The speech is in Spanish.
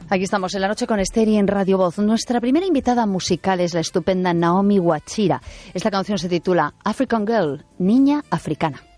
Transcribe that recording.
Aquí estamos en La Noche con Esther y en Radio Voz. Nuestra primera invitada musical es la estupenda Naomi Wachira. Esta canción se titula African Girl, Niña Africana.